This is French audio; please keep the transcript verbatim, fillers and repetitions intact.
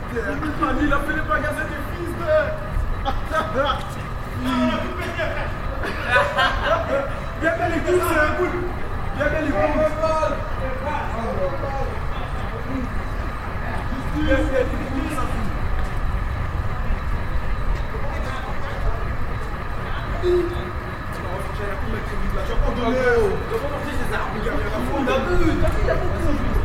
Il a fait les bagages des fils de... Viens bien les coups, c'est un coup. Viens bien les coups. Viens bien les coups, ça fout. Tu vas pas donner. Tu vas pas porter ses armes. Il a vu, t'as vu, il a beaucoup.